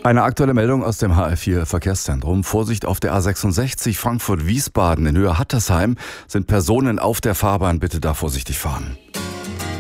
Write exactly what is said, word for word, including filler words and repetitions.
Eine aktuelle Meldung aus dem H R vier Verkehrszentrum. Vorsicht auf der A sechsundsechzig Frankfurt-Wiesbaden in Höhe Hattersheim sind Personen auf der Fahrbahn. Bitte da vorsichtig fahren.